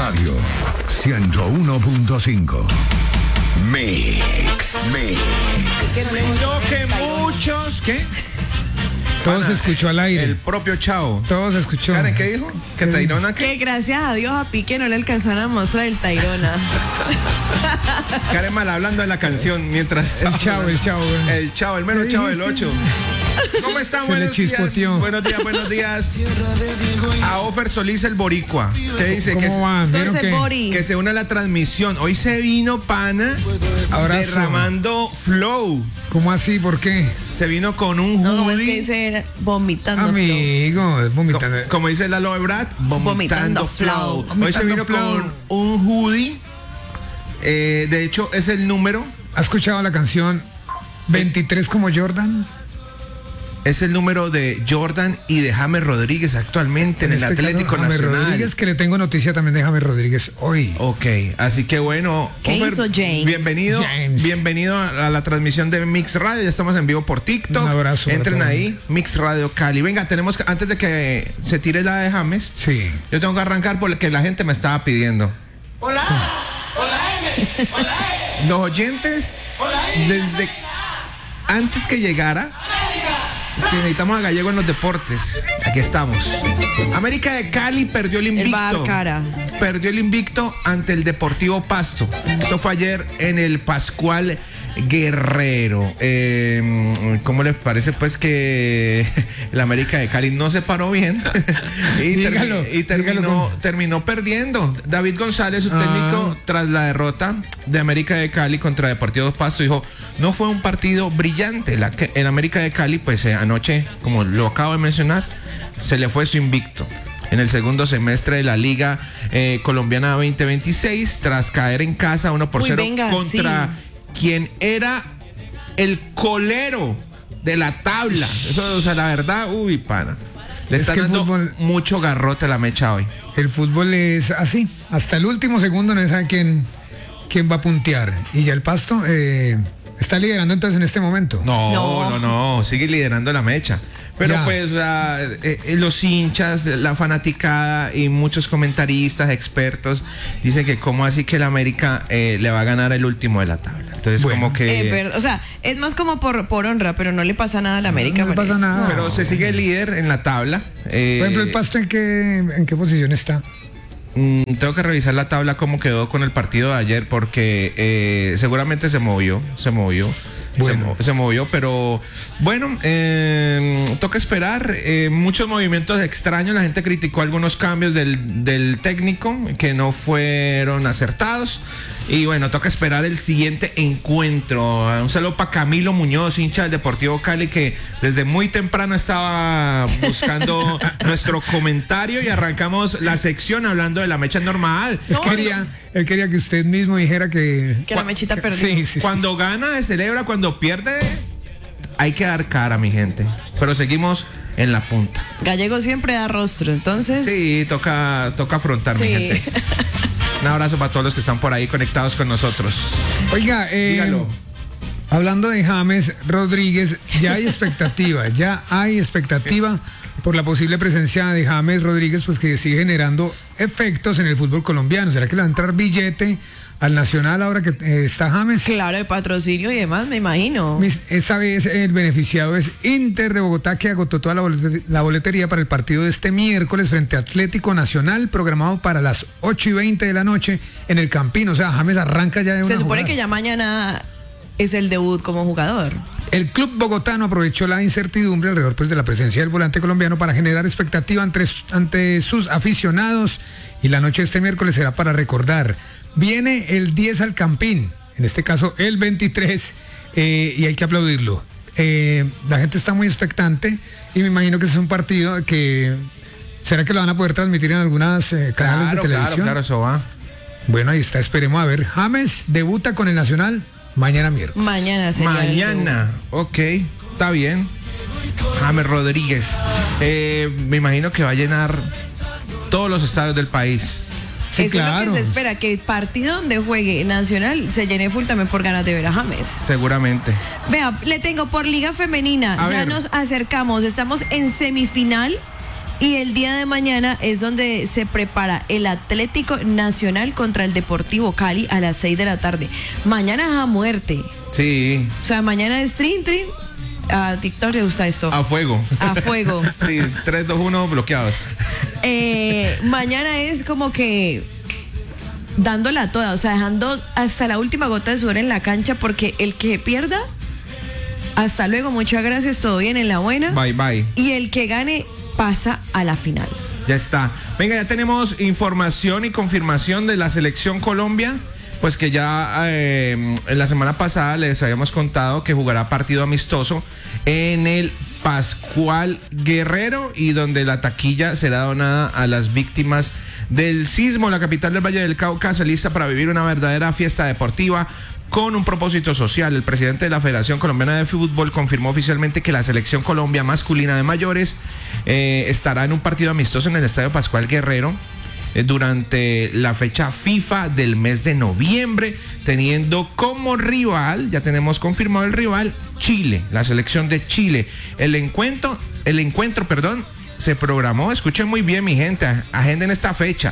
Radio 101.5. Mix. Lo que muchos, ¿qué? Todo se escuchó al aire. El propio Chao. Todo se escuchó. Karen, ¿qué dijo? ¿Que Tayrona qué? Que gracias a Dios a Pique no le alcanzaron a mostrar el Tayrona. Karen mal hablando de la canción mientras... El Chao. El Chao, el mero Chao del 8. ¿Cómo están? Se le chispoteó. Buenos días. A Ofer Solís el boricua. ¿Qué dice? ¿Cómo van? ¿Vieron Entonces, que Bori. Que se une a la transmisión. Hoy se vino pana Abrazo. derramando flow. ¿Cómo así? ¿Por qué? Se vino con un No, es que hoodie. dice vomitando. Amigo, es vomitando. Como dice Lalo Ebrard, vomitando flow. Hoy se vino Vomitando con un hoodie. De hecho, es el número. ¿Has escuchado la canción 23 como Jordan? Es el número de Jordan y de James Rodríguez actualmente en el este Atlético caso, James Nacional. Rodríguez, que le tengo noticia también de James Rodríguez hoy. Ok, así que bueno. ¿Qué hizo James? Bienvenido a la transmisión de Mix Radio. Ya estamos en vivo por TikTok. Un abrazo para Entren todos. ahí, Mix Radio Cali. Venga, tenemos que, antes de que se tire la de James, Sí. yo tengo que arrancar porque la gente me estaba pidiendo. Hola M, hola E, Los oyentes, desde antes que llegara, es que necesitamos a Gallego en los deportes. Aquí estamos. América de Cali perdió el invicto. Barcara. Perdió el invicto ante el Deportivo Pasto. Eso fue ayer en el Pascual Guerrero. ¿Cómo les parece pues que el América de Cali no se paró bien? Terminó perdiendo. David González, su técnico, tras la derrota de América de Cali contra Deportivo Pasto, dijo: no fue un partido brillante. El América de Cali, pues anoche, como lo acabo de mencionar, se le fue su invicto en el segundo semestre de la Liga Colombiana 2026, tras caer en casa 1-0 contra quien era el colero de la tabla. Eso, o sea, la verdad, pana. Le está dando mucho garrote a la mecha hoy. El fútbol es así. Hasta el último segundo no sabe quién va a puntear. Y ya el Pasto está liderando entonces en este momento. No. Sigue liderando la mecha. Pero ya, pues los hinchas, la fanaticada y muchos comentaristas, expertos dicen que cómo así que el América le va a ganar el último de la tabla. Entonces como que... o sea, es más como por honra, pero no le pasa nada a la América. No le pasa nada. Pero se sigue líder en la tabla. Por ejemplo, el Pasto, ¿en qué posición está? Tengo que revisar la tabla cómo quedó con el partido de ayer, porque seguramente se movió. Bueno. Se movió, pero bueno, toca esperar. Muchos movimientos extraños. La gente criticó algunos cambios del técnico que no fueron acertados. Y bueno, toca esperar el siguiente encuentro. Un saludo para Camilo Muñoz, hincha del Deportivo Cali, que desde muy temprano estaba buscando nuestro comentario, y arrancamos la sección hablando de la mecha normal. Él quería que usted mismo dijera que la mechita perdió. Sí. Cuando gana se celebra, cuando pierde hay que dar cara, mi gente. Pero seguimos en la punta. Gallego siempre da rostro, entonces... Sí, toca afrontar, mi gente. Un abrazo para todos los que están por ahí conectados con nosotros. Oiga, Dígalo. Hablando de James Rodríguez, ya hay expectativa por la posible presencia de James Rodríguez, pues que sigue generando efectos en el fútbol colombiano. ¿Será que le va a entrar billete al Nacional ahora que está James? Claro, de patrocinio y demás, me imagino. Esta vez el beneficiado es Inter de Bogotá, que agotó toda la boletería para el partido de este miércoles frente a Atlético Nacional, programado para las 8:20 de la noche en el Campín. O sea, James arranca ya de una Se supone jugada. que ya mañana es el debut como jugador. El club bogotano aprovechó la incertidumbre alrededor pues de la presencia del volante colombiano para generar expectativa ante sus aficionados, y la noche de este miércoles será para recordar. Viene el 10 al Campín, en este caso el 23, y hay que aplaudirlo. La gente está muy expectante, y me imagino que ese es un partido que... ¿Será que lo van a poder transmitir en algunas canales de televisión? Claro, eso va. Bueno, ahí está, esperemos a ver. James debuta con el Nacional mañana miércoles. Mañana, ok, está bien. James Rodríguez. Me imagino que va a llenar todos los estadios del país. Sí, eso claro. es lo que se espera, que el partido donde juegue Nacional se llene full también por ganas de ver a James. Seguramente. Vea, le tengo por Liga Femenina. A ya ver. nos acercamos, estamos en semifinal Y el día de mañana es donde se prepara el Atlético Nacional contra el Deportivo Cali a las 6 de la tarde. Mañana es a muerte. Sí. O sea, mañana es trin. A TikTok le gusta esto. A fuego. A fuego. Sí, 3, 2, 1, bloqueados. Mañana es como que dándola toda, o sea, dejando hasta la última gota de sudor en la cancha, porque el que pierda, hasta luego, muchas gracias, todo bien, en la buena. Bye, bye. Y el que gane pasa a la final. Ya está. Venga, ya tenemos información y confirmación de la selección Colombia. Pues que ya en la semana pasada les habíamos contado que jugará partido amistoso en el Pascual Guerrero, y donde la taquilla será donada a las víctimas del sismo. La capital del Valle del Cauca se lista para vivir una verdadera fiesta deportiva con un propósito social. El presidente de la Federación Colombiana de Fútbol confirmó oficialmente que la selección Colombia masculina de mayores estará en un partido amistoso en el Estadio Pascual Guerrero durante la fecha FIFA del mes de noviembre, teniendo como rival, ya tenemos confirmado el rival, Chile, la selección de Chile. El encuentro, se programó, escuchen muy bien mi gente, agenden esta fecha,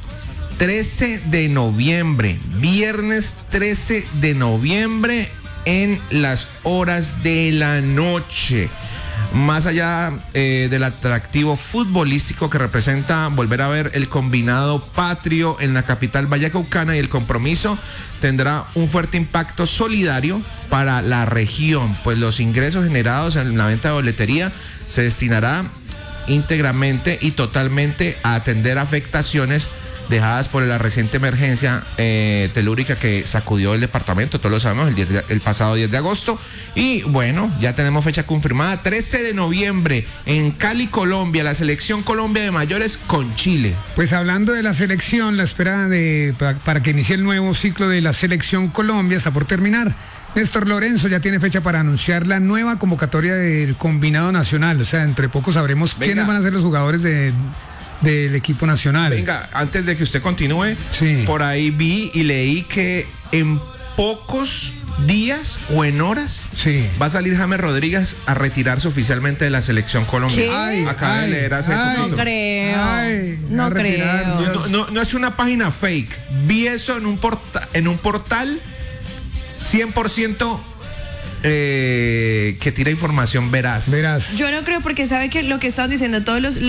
13 de noviembre, viernes 13 de noviembre en las horas de la noche. Más allá del atractivo futbolístico que representa volver a ver el combinado patrio en la capital vallecaucana, y el compromiso tendrá un fuerte impacto solidario para la región, pues los ingresos generados en la venta de boletería se destinará íntegramente y totalmente a atender afectaciones dejadas por la reciente emergencia telúrica que sacudió el departamento, todos lo sabemos, el pasado 10 de agosto. Y bueno, ya tenemos fecha confirmada, 13 de noviembre en Cali, Colombia, la selección Colombia de mayores con Chile. Pues hablando de la selección, la espera para que inicie el nuevo ciclo de la selección Colombia está por terminar. Néstor Lorenzo ya tiene fecha para anunciar la nueva convocatoria del combinado nacional, o sea, entre poco sabremos quiénes van a ser los jugadores del equipo nacional. Venga, antes de que usted continúe, sí, por ahí vi y leí que en pocos días o en horas va a salir James Rodríguez a retirarse oficialmente de la selección Colombia. ¿Qué? Acaba de leer hace poquito. No creo. No creo. No es una página fake. Vi eso en un portal 100% que tira información veraz. Yo no creo, porque sabe que lo que estaban diciendo todos los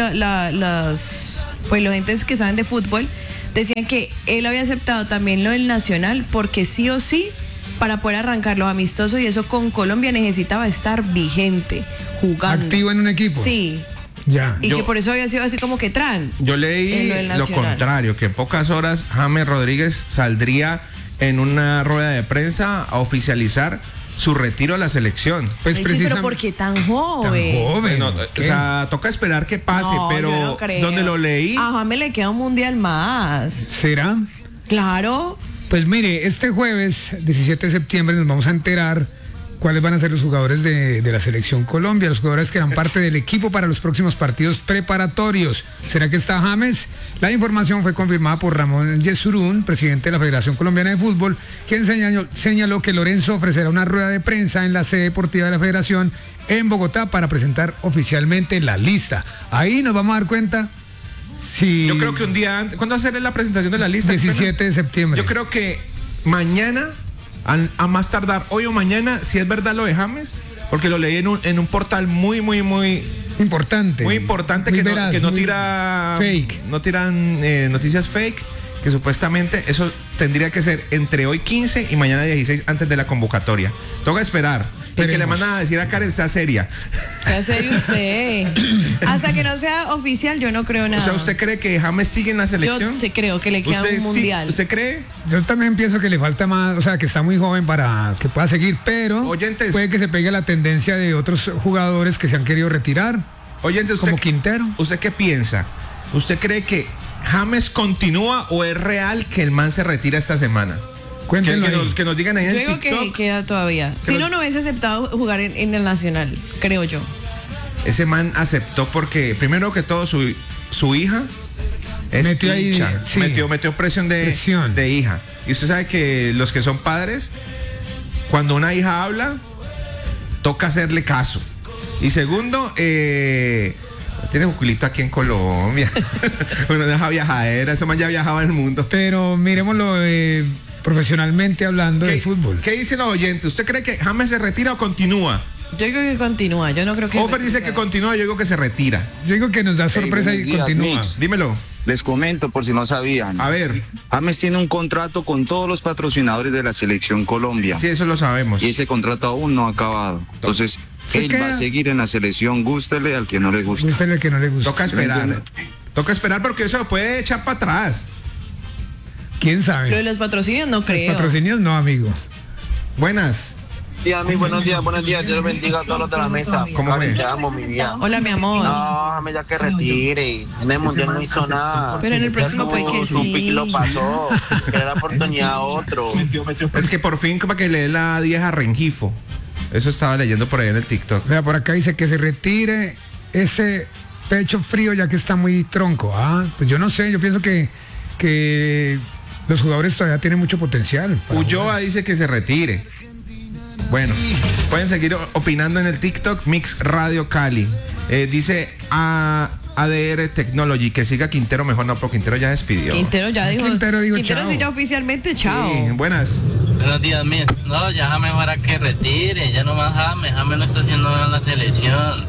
entes que saben de fútbol decían que él había aceptado también lo del Nacional, porque sí o sí, para poder arrancar los amistosos y eso con Colombia, necesitaba estar vigente, jugando. Activo en un equipo. Sí. Ya. Y que por eso había sido así como que Yo leí lo contrario, que en pocas horas James Rodríguez saldría en una rueda de prensa a oficializar su retiro a la selección. Pues precisamente. Pero ¿por qué tan joven? Bueno, o sea, toca esperar que pase, pero yo no creo. donde lo leí. A James le queda un mundial más. ¿Será? Claro. Pues mire, este jueves 17 de septiembre nos vamos a enterar cuáles van a ser los jugadores de la selección Colombia, los jugadores que eran parte del equipo para los próximos partidos preparatorios. ¿Será que está James? La información fue confirmada por Ramón Yesurún, presidente de la Federación Colombiana de Fútbol, quien señaló que Lorenzo ofrecerá una rueda de prensa en la sede deportiva de la Federación en Bogotá para presentar oficialmente la lista. Ahí nos vamos a dar cuenta si... Yo creo que un día antes... ¿Cuándo va a ser la presentación de la lista? 17 de septiembre. Yo creo que mañana, a más tardar hoy o mañana, si es verdad lo de James, porque lo leí en un portal muy importante. Muy importante, muy que veraz, no tira fake. No tiran noticias fake, que supuestamente eso tendría que ser entre hoy 15 y mañana 16 antes de la convocatoria. Toca esperar. Esperemos. Y que le mandan a decir a Karen, sea seria. Sea serio usted. Hasta que no sea oficial, yo no creo nada. O sea, ¿usted cree que James sigue en la selección? Yo sí creo que le queda un mundial. ¿Usted cree? Yo también pienso que le falta más, o sea, que está muy joven para que pueda seguir, pero Oyentes, puede que se pegue la tendencia de otros jugadores que se han querido retirar. Oyentes, como Quintero. ¿Usted qué piensa? ¿Usted cree que James continúa o es real que el man se retira esta semana? Cuéntenlo Que nos digan ahí en Yo digo TikTok. que queda todavía. Si no hubiese aceptado jugar en el Nacional, creo yo. Ese man aceptó porque, primero que todo, su hija es metió hincha. Ahí, sí. Metió presión de hija. Y usted sabe que los que son padres, cuando una hija habla, toca hacerle caso. Y segundo, Tiene un culito aquí en Colombia. Uno deja viajadera, ese man ya viajaba el mundo. Pero miremoslo profesionalmente hablando de fútbol. ¿Qué dicen los oyentes? ¿Usted cree que James se retira o continúa? Yo digo que continúa, yo no creo que... Offer dice que continúa, yo digo que se retira. Yo digo que nos da sorpresa buenos y días, continúa. Mix. Dímelo. Les comento por si no sabían. A ver. James tiene un contrato con todos los patrocinadores de la Selección Colombia. Sí, eso lo sabemos. Y ese contrato aún no ha acabado. Entonces, Se él queda- va a seguir en la selección, gústele al que no le guste. Usted el que no le gusta. Toca esperar. Toca esperar porque eso lo puede echar para atrás. ¿Quién Lo de sabe? los patrocinios no Los creo. patrocinios no, amigo. Buenas. Buenos días, Dios los bendiga a todos los de la mesa. ¿Cómo fue? Te amo, mi vida. Hola, mi amor. No, déjame ya que retire. En el mundial no hizo nada. Pero en el próximo Ya puede que su sí. pick lo pasó. Que era la oportunidad a otro. Es que por fin para que le dé la 10 a Rengifo. Eso estaba leyendo por ahí en el TikTok. Vea, por acá dice que se retire ese pecho frío ya que está muy tronco. Ah, pues yo no sé, yo pienso que los jugadores todavía tienen mucho potencial. Ulloa dice que se retire. Bueno, pueden seguir opinando en el TikTok Mix Radio Cali. Dice ADR Technology que siga Quintero mejor, no, pero Quintero ya despidió. Quintero ya dijo. Quintero dijo Quintero chao. sí ya oficialmente chao. Sí, buenas. Buenos días, Miss. No, ya James ahora que retire, ya no más James no está haciendo nada en la selección.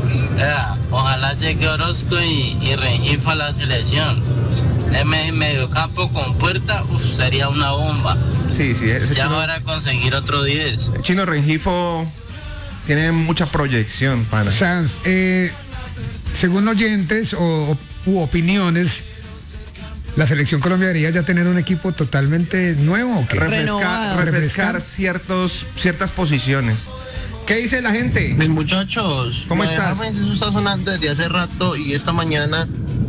Ojalá llegue Orozco y Rengifo a la selección. En mediocampo con Puerta, sería una bomba. Sí, ese Ya chino, ahora conseguir otro 10. el chino Rengifo tiene mucha proyección para. O sea, según oyentes u opiniones, la selección Colombia debería ya tener un equipo totalmente nuevo. ¿O qué? Renovado. refrescar ciertas posiciones. ¿Qué dice la gente? Mis muchachos, ¿Cómo lo de estás? James, eso está sonando desde hace rato y esta mañana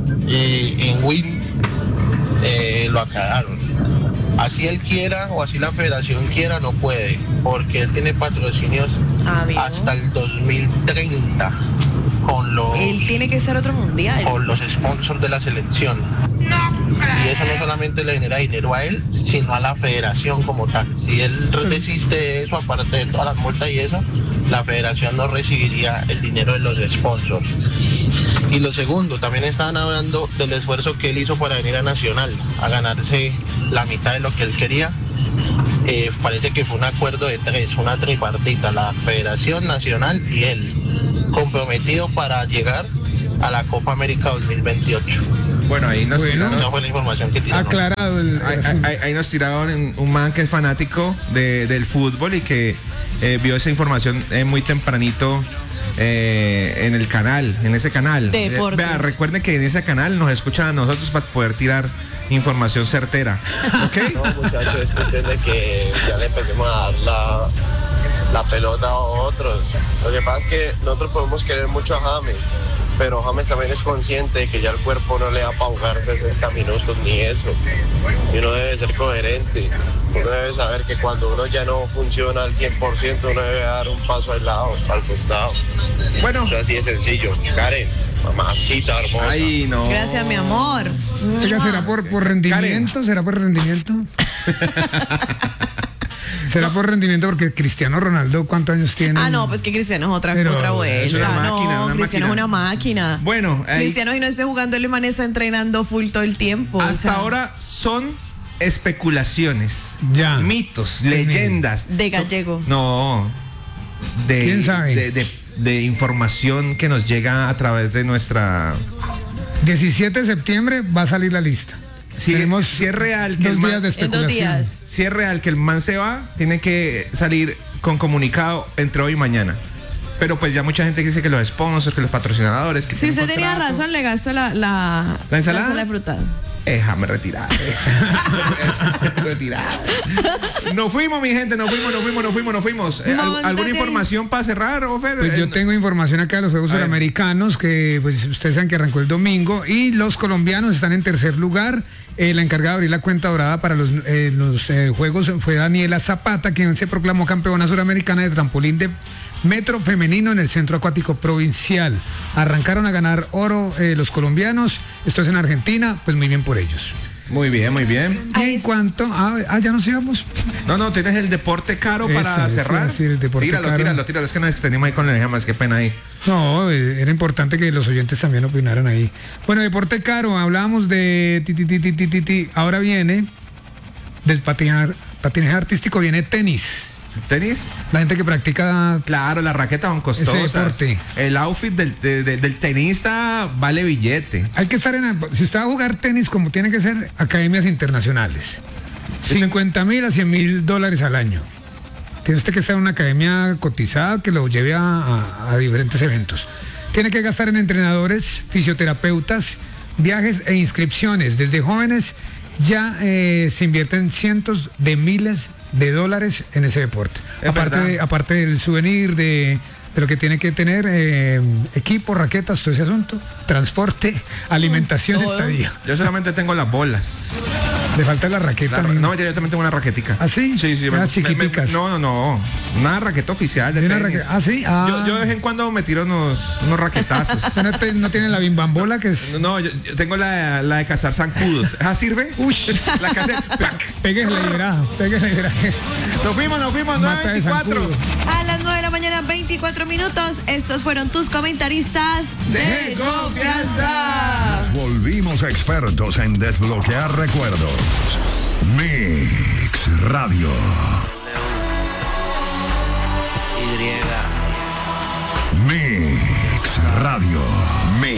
en Win lo aclararon. Así él quiera o así la federación quiera, no puede, porque él tiene patrocinios Amigo. hasta el 2030 con los Él tiene que ser otro mundial. con los sponsors de la selección. Y eso no solamente le genera dinero a él, sino a la federación como tal. Si él desiste de eso, aparte de todas las multas y eso, la federación no recibiría el dinero de los sponsors. Y lo segundo, también estaban hablando del esfuerzo que él hizo para venir a Nacional, a ganarse la mitad de lo que él quería. Parece que fue un acuerdo de tres, una tripartita, la Federación Nacional y él, comprometido para llegar a la Copa América 2028. Bueno, ahí nos tiraron. Esa fue la información que tiraron. Aclarado el asunto. Ahí nos tiraron un man que es fanático del fútbol y que vio esa información muy tempranito en el canal, en ese canal. Deportes. Vea, recuerden que en ese canal nos escuchan a nosotros para poder tirar información certera. ¿Ok? No, muchachos, escuchen de que ya le empecemos a dar la pelota a otros. Lo que pasa es que nosotros podemos querer mucho a James, pero James también es consciente de que ya el cuerpo no le da para jugarse 60 minutos ni eso. Y uno debe ser coherente. Uno debe saber que cuando uno ya no funciona al 100%, uno debe dar un paso al lado, al costado. Bueno. Eso así de sencillo. Karen, mamacita hermosa. Ay, no. Gracias, mi amor. Oiga, ¿será por rendimiento? ¿Será por rendimiento? ¿Será por rendimiento? Porque Cristiano Ronaldo, ¿cuántos años tiene? Ah, no, pues que Cristiano es otra Pero vuelta. es una máquina, no, una Cristiano máquina. es una máquina. Bueno, ahí- Cristiano y no esté jugando, el man está entrenando full todo el tiempo. Hasta o sea, ahora son especulaciones, Ya. mitos, leyendas. De gallego. No. ¿Quién sabe? De información que nos llega a través de nuestra. 17 de septiembre va a salir la lista. Si Tenemos es real que 2 el man- días de En 2 especulación. días. Si es real que el man se va, tiene que salir con comunicado entre hoy y mañana. Pero pues ya mucha gente dice que los sponsors, que los patrocinadores, que Si tienen usted tenía contrato. razón, le gastó la ensalada? de fruta. Déjame retirar. Retirar. Nos fuimos, mi gente, nos fuimos. ¿Alguna Móntate. información para cerrar, Ofer? Pues yo tengo información acá de los Juegos A ver. Suramericanos que pues ustedes saben que arrancó el domingo y los colombianos están en tercer lugar. La encargada de abrir la cuenta dorada para los Juegos fue Daniela Zapata, quien se proclamó campeona suramericana de trampolín de metro femenino en el Centro Acuático Provincial. Arrancaron a ganar oro los colombianos, esto es en Argentina, pues muy bien por ellos. Muy bien, muy bien. Y en cuanto ya nos íbamos. No, tienes el deporte caro para Eso, cerrar. sí, el deporte caro. Tíralo. Es que nos extendimos ahí con la energía más, qué pena ahí. No, era importante que los oyentes también opinaran ahí. Bueno, deporte caro, hablábamos de ahora viene del patinaje artístico, viene tenis. ¿Tenis? La gente que practica. Claro, las raquetas son costosas. deporte. El outfit del tenista vale billete. Hay que estar si usted va a jugar tenis como tiene que ser, academias internacionales. 50,000 a $100,000 al año. Tiene usted que estar en una academia cotizada que lo lleve a diferentes eventos. Tiene que gastar en entrenadores, fisioterapeutas, viajes e inscripciones. Desde jóvenes ya se invierten cientos de miles de dólares en ese deporte. Aparte del souvenir, de lo que tiene que tener, equipo, raquetas, todo ese asunto, transporte, alimentación, estadía. Yo solamente tengo las bolas. Le falta la raqueta. No, yo también tengo una raquetica. ¿Ah, sí? Sí. Unas chiquiticas. No. Una raqueta oficial de tenis. ¿Ah, sí? Yo de vez en cuando me tiro unos raquetazos. ¿No tiene la bimbambola que es? No, yo tengo la de cazar zancudos. ¿Esa sirve? Uy. La que hace Péguesle y verá. Nos fuimos, 9:24. A las 9 de la mañana, 24 minutos. Estos fueron tus comentaristas de confianza. Nos volvimos expertos en desbloquear recuerdos. Mix Radio. Mix Radio.